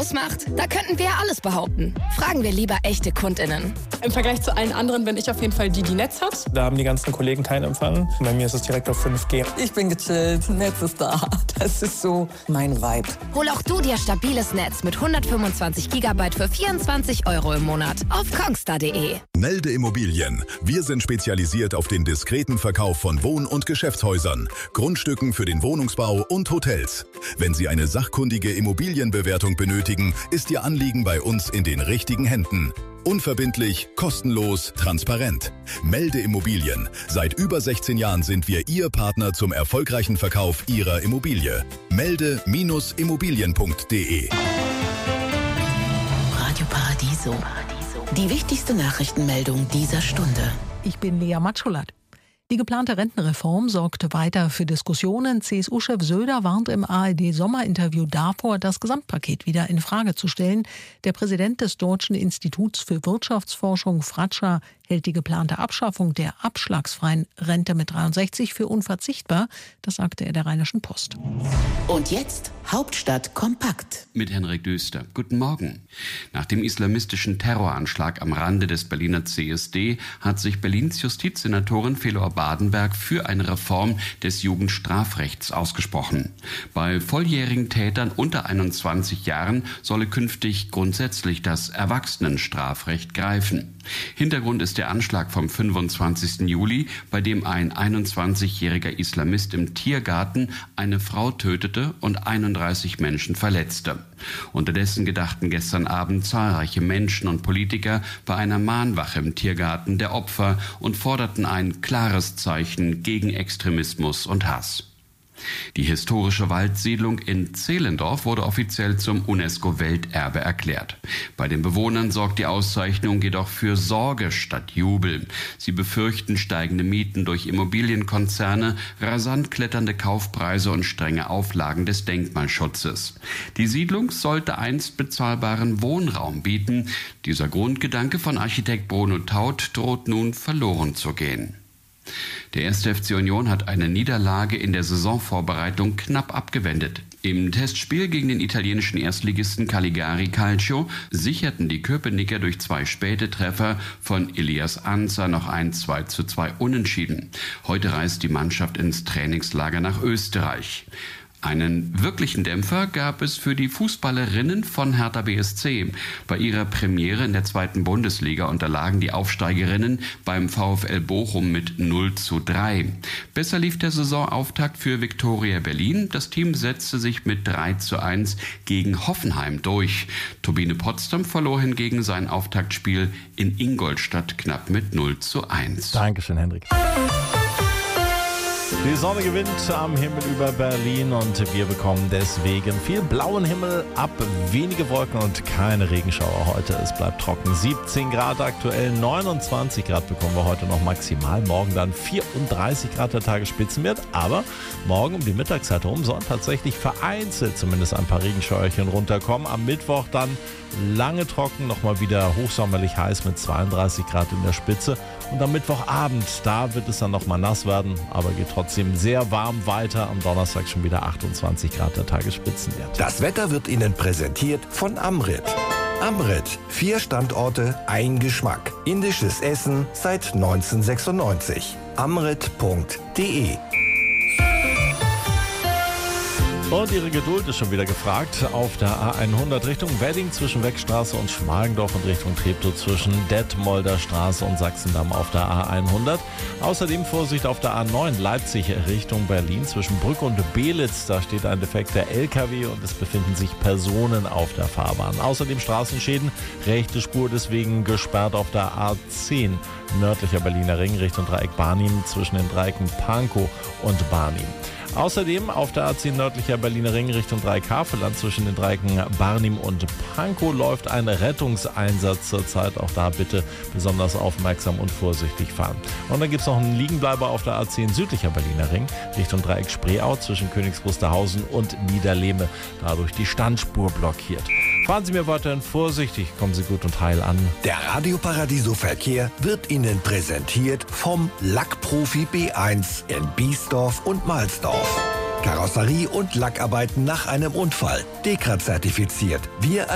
ausmacht? Da könnten wir ja alles behaupten. Fragen wir lieber echte KundInnen. Im Vergleich zu allen anderen bin ich auf jeden Fall die Netz hat. Da haben die ganzen Kollegen keinen Empfang. Bei mir ist es direkt auf 5G. Ich bin gechillt, Netz ist da. Das ist so mein Vibe. Hol auch du dir stabiles Netz mit 125 GB für 24 € im Monat auf kongstar.de. Melde Immobilien. Wir sind spezialisiert auf den diskreten Verkauf von Wohn- und Geschäftshäusern, Grundstücken für den Wohnungsbau und Hotels. Wenn Sie eine sachkundige Immobilienbewertung benötigen, ist Ihr Anliegen bei uns in den richtigen Händen. Unverbindlich, kostenlos, transparent. Melde Immobilien. Seit über 16 Jahren sind wir Ihr Partner zum erfolgreichen Verkauf Ihrer Immobilie. Melde-immobilien.de. Radio Paradiso. Die wichtigste Nachrichtenmeldung dieser Stunde. Ich bin Lea Matschulat. Die geplante Rentenreform sorgt weiter für Diskussionen. CSU-Chef Söder warnt im ARD-Sommerinterview davor, das Gesamtpaket wieder in Frage zu stellen. Der Präsident des Deutschen Instituts für Wirtschaftsforschung, Fratscher, hält die geplante Abschaffung der abschlagsfreien Rente mit 63 für unverzichtbar. Das sagte er der Rheinischen Post. Und jetzt Hauptstadt kompakt. Mit Henrik Döster. Guten Morgen. Nach dem islamistischen Terroranschlag am Rande des Berliner CSD hat sich Berlins Justizsenatorin Felor Badenberg für eine Reform des Jugendstrafrechts ausgesprochen. Bei volljährigen Tätern unter 21 Jahren solle künftig grundsätzlich das Erwachsenenstrafrecht greifen. Hintergrund ist der Anschlag vom 25. Juli, bei dem ein 21-jähriger Islamist im Tiergarten eine Frau tötete und 31 Menschen verletzte. Unterdessen gedachten gestern Abend zahlreiche Menschen und Politiker bei einer Mahnwache im Tiergarten der Opfer und forderten ein klares Zeichen gegen Extremismus und Hass. Die historische Waldsiedlung in Zehlendorf wurde offiziell zum UNESCO-Welterbe erklärt. Bei den Bewohnern sorgt die Auszeichnung jedoch für Sorge statt Jubel. Sie befürchten steigende Mieten durch Immobilienkonzerne, rasant kletternde Kaufpreise und strenge Auflagen des Denkmalschutzes. Die Siedlung sollte einst bezahlbaren Wohnraum bieten. Dieser Grundgedanke von Architekt Bruno Taut droht nun verloren zu gehen. Der 1. FC Union hat eine Niederlage in der Saisonvorbereitung knapp abgewendet. Im Testspiel gegen den italienischen Erstligisten Cagliari Calcio sicherten die Köpenicker durch 2 späte Treffer von Elias Anza noch ein 2:2 Unentschieden. Heute reist die Mannschaft ins Trainingslager nach Österreich. Einen wirklichen Dämpfer gab es für die Fußballerinnen von Hertha BSC. Bei ihrer Premiere in der 2. Bundesliga unterlagen die Aufsteigerinnen beim VfL Bochum mit 0:3. Besser lief der Saisonauftakt für Viktoria Berlin. Das Team setzte sich mit 3:1 gegen Hoffenheim durch. Turbine Potsdam verlor hingegen sein Auftaktspiel in Ingolstadt knapp mit 0:1. Dankeschön, Hendrik. Die Sonne gewinnt am Himmel über Berlin und wir bekommen deswegen viel blauen Himmel ab, wenige Wolken und keine Regenschauer heute. Es bleibt trocken. 17 Grad aktuell, 29 Grad bekommen wir heute noch maximal. Morgen dann 34 Grad der Tagesspitzenwert. Aber morgen um die Mittagszeit herum sollen tatsächlich vereinzelt zumindest ein paar Regenschauerchen runterkommen. Am Mittwoch dann lange trocken, nochmal wieder hochsommerlich heiß mit 32 Grad in der Spitze. Und am Mittwochabend, da wird es dann nochmal nass werden, aber geht trotzdem sehr warm weiter. Am Donnerstag schon wieder 28 Grad der Tagesspitzenwert. Das Wetter wird Ihnen präsentiert von Amrit. Amrit, 4 Standorte, ein Geschmack. Indisches Essen seit 1996. Amrit.de. Und Ihre Geduld ist schon wieder gefragt. Auf der A100 Richtung Wedding zwischen Weckstraße und Schmargendorf und Richtung Treptow zwischen Detmolder Straße und Sachsendamm auf der A100. Außerdem Vorsicht auf der A9 Leipzig Richtung Berlin zwischen Brück und Belitz. Da steht ein defekter LKW und es befinden sich Personen auf der Fahrbahn. Außerdem Straßenschäden, rechte Spur deswegen gesperrt auf der A10 nördlicher Berliner Ring Richtung Dreieck Barnim zwischen den Dreiecken Pankow und Barnim. Außerdem auf der A10 nördlicher Berliner Ring Richtung Dreieck-Havelland zwischen den Dreiecken Barnim und Pankow läuft ein Rettungseinsatz zurzeit. Auch da bitte besonders aufmerksam und vorsichtig fahren. Und dann gibt es noch einen Liegenbleiber auf der A10 südlicher Berliner Ring Richtung Dreieck Spreeau zwischen Königs Wusterhausen und Niederlehme. Dadurch die Standspur blockiert. Fahren Sie mir weiterhin vorsichtig, kommen Sie gut und heil an. Der Radio Paradiso Verkehr wird Ihnen präsentiert vom Lackprofi B1 in Biesdorf und Mahlsdorf. Karosserie und Lackarbeiten nach einem Unfall. DEKRA zertifiziert. Wir